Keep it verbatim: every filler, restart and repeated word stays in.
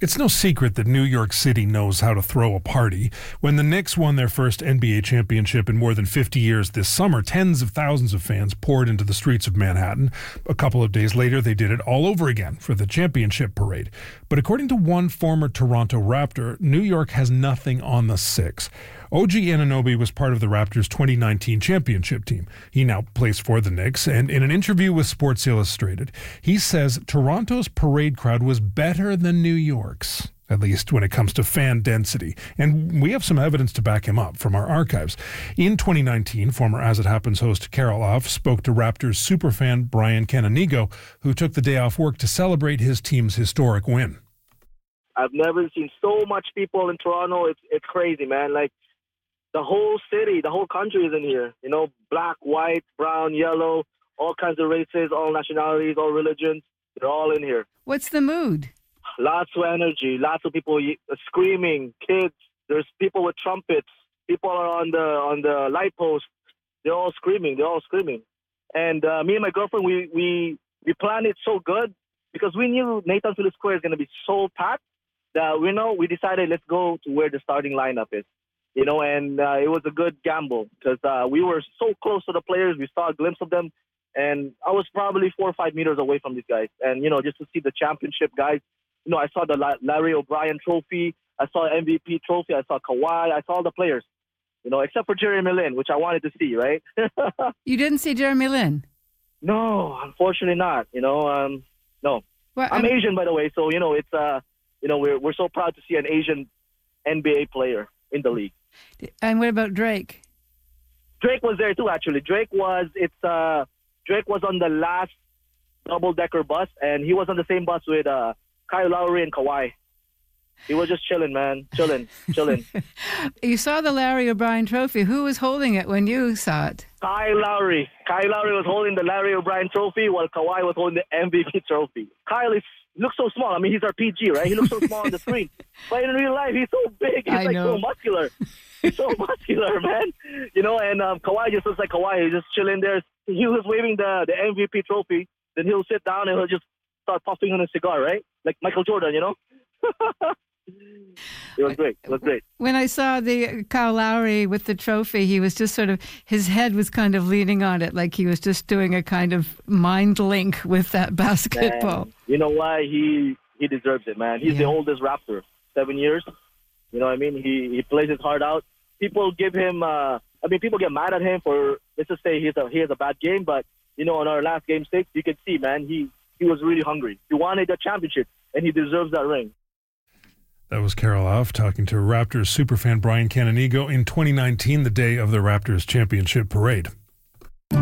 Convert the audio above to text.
It's no secret that New York City knows how to throw a party. When the Knicks won their first N B A championship in more than fifty years this summer, tens of thousands of fans poured into the streets of Manhattan. A couple of days later, they did it all over again for the championship parade. But according to one former Toronto Raptor, New York has nothing on the six. O G Anunoby was part of the Raptors' twenty nineteen championship team. He now plays for the Knicks, and in an interview with Sports Illustrated, he says Toronto's parade crowd was better than New York's, at least when it comes to fan density. And we have some evidence to back him up from our archives. In twenty nineteen, former As It Happens host Carol Off spoke to Raptors superfan Brian Canonigo, who took the day off work to celebrate his team's historic win. I've never seen so much people in Toronto. It's it's crazy, man. Like, the whole city, the whole country is in here. You know, black, white, brown, yellow, all kinds of races, all nationalities, all religions. They're all in here. What's the mood? Lots of energy, lots of people screaming, kids. There's people with trumpets. People are on the on the light post. They're all screaming. They're all screaming. And uh, me and my girlfriend, we, we, we planned it so good because we knew Nathan Phillips Square is going to be so packed that we know we decided let's go to where the starting lineup is. You know, and uh, it was a good gamble because uh, we were so close to the players. We saw a glimpse of them. And I was probably four or five meters away from these guys. And, you know, just to see the championship guys, you know, I saw the La- Larry O'Brien trophy. I saw M V P trophy. I saw Kawhi. I saw all the players, you know, except for Jeremy Lin, which I wanted to see, right? You didn't see Jeremy Lin? No, unfortunately not. You know, um, no. Well, I'm, I'm Asian, by the way. So, you know, it's, uh, you know, we're we're so proud to see an Asian N B A player in the league. And what about Drake? Drake was there too, actually. Drake was it's uh Drake was on the last double-decker bus, and he was on the same bus with uh, Kyle Lowry and Kawhi. He was just chilling, man, chilling, chilling. You saw the Larry O'Brien trophy. Who was holding it when you saw it? Kyle Lowry. Kyle Lowry was holding the Larry O'Brien trophy, while Kawhi was holding the M V P trophy. Kyle is looks so small. I mean, he's our P G, right? He looks so small on the screen. But in real life, he's so big. He's I like know. so muscular. He's so muscular, man. You know, and um, Kawhi just looks like Kawhi. He's just chilling there. He was waving the, the M V P trophy. Then he'll sit down and he'll just start puffing on a cigar, right? Like Michael Jordan, you know? It was great. It was great. When I saw the Kyle Lowry with the trophy, he was just sort of, his head was kind of leaning on it, like he was just doing a kind of mind link with that basketball. Man, you know why? He he deserves it, man. He's yeah. the oldest Raptor, seven years. You know what I mean? He he plays his heart out. People give him, uh, I mean, people get mad at him for, let's just say he's a, he has a bad game, but, you know, on our last game six, you can see, man, he, he was really hungry. He wanted the championship, and he deserves that ring. That was Carol Off talking to Raptors superfan Brian Canonigo in twenty nineteen, the day of the Raptors championship parade.